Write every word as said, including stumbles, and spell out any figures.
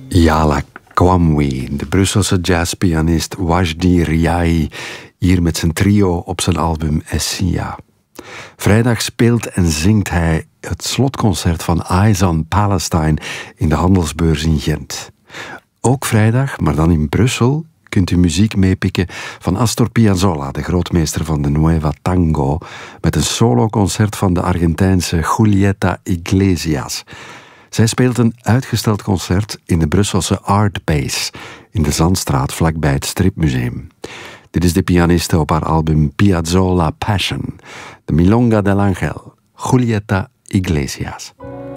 Yala Kwamwi, de Brusselse jazzpianist Wajdi Riai, hier met zijn trio op zijn album Essia. Vrijdag speelt en zingt hij het slotconcert van Eyes on Palestine in de Handelsbeurs in Gent. Ook vrijdag, maar dan in Brussel, kunt u muziek meepikken van Astor Piazzolla, de grootmeester van de Nueva Tango, met een soloconcert van de Argentijnse Julieta Iglesias. Zij speelt een uitgesteld concert in de Brusselse Art Base, in de Zandstraat vlakbij het Stripmuseum. Dit is de pianiste op haar album Piazzolla Passion, de Milonga del Ángel, Julieta Iglesias.